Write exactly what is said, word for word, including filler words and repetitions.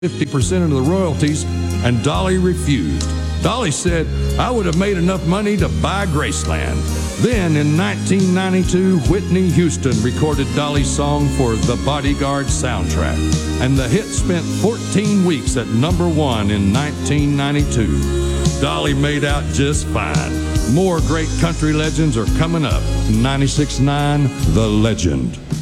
fifty percent of the royalties, and Dolly refused. Dolly said, "I would have made enough money to buy Graceland." Then in nineteen ninety-two, Whitney Houston recorded Dolly's song for the Bodyguard soundtrack, and the hit spent fourteen weeks at number one in nineteen ninety-two. Dolly made out just fine. More great country legends are coming up. ninety-six point nine The Legend.